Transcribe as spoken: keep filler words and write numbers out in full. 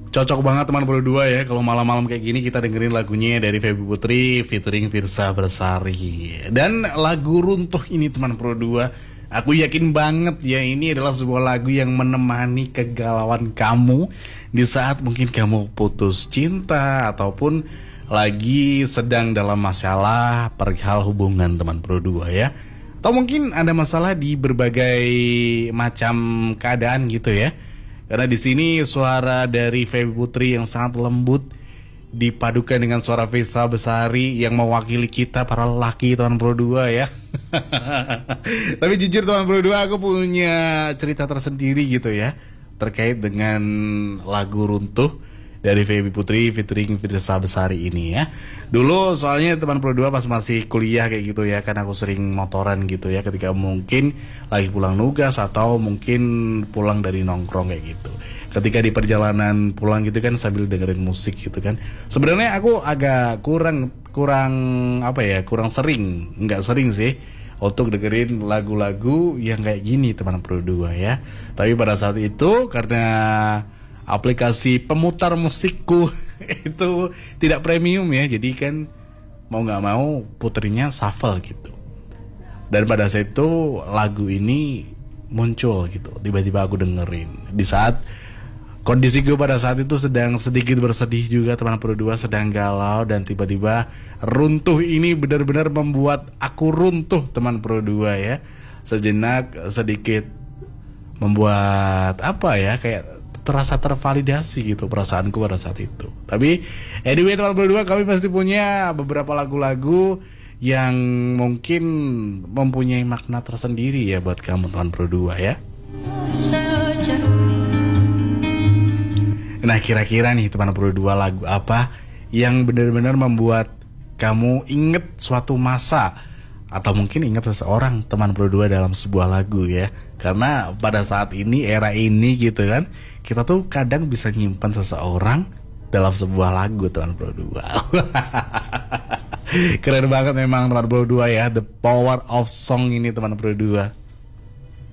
Cocok banget teman berdua ya. Kalau malam-malam kayak gini kita dengerin lagunya dari Feby Putri featuring Firsa Bersari. Dan lagu Runtuh ini teman berdua, aku yakin banget ya ini adalah sebuah lagu yang menemani kegalauan kamu di saat mungkin kamu putus cinta ataupun lagi sedang dalam masalah perihal hubungan teman berdua ya. Atau mungkin ada masalah di berbagai macam keadaan gitu ya. Karena di sini suara dari Feby Putri yang sangat lembut dipadukan dengan suara Firsa Bersari yang mewakili kita para lelaki teman berdua ya. Tapi jujur teman berdua, aku punya cerita tersendiri gitu ya terkait dengan lagu Runtuh dari Feby Putri featuring Firsa Bersari ini ya. Dulu soalnya teman berdua pas masih kuliah kayak gitu ya, kan aku sering motoran gitu ya ketika mungkin lagi pulang nugas atau mungkin pulang dari nongkrong kayak gitu. Ketika di perjalanan pulang gitu kan sambil dengerin musik gitu kan. Sebenarnya aku agak kurang kurang apa ya, kurang sering, nggak sering sih untuk dengerin lagu-lagu yang kayak gini teman berdua ya. Tapi pada saat itu karena aplikasi pemutar musikku itu tidak premium ya, jadi kan mau nggak mau puterinya shuffle gitu. Dan pada saat itu lagu ini muncul gitu, tiba-tiba aku dengerin di saat kondisi gue pada saat itu sedang sedikit bersedih juga teman berdua, sedang galau, dan tiba-tiba Runtuh ini benar-benar membuat aku runtuh teman berdua ya. Sejenak sedikit membuat apa ya, kayak terasa tervalidasi gitu perasaanku pada saat itu. Tapi anyway teman berdua, kami pasti punya beberapa lagu-lagu yang mungkin mempunyai makna tersendiri ya buat kamu teman berdua ya. Nah kira-kira nih teman berdua, lagu apa yang benar-benar membuat kamu inget suatu masa atau mungkin ingat seseorang teman berdua dalam sebuah lagu ya. Karena pada saat ini, era ini gitu kan, kita tuh kadang bisa nyimpan seseorang dalam sebuah lagu teman berdua. Keren banget memang teman berdua ya, the power of song ini teman berdua.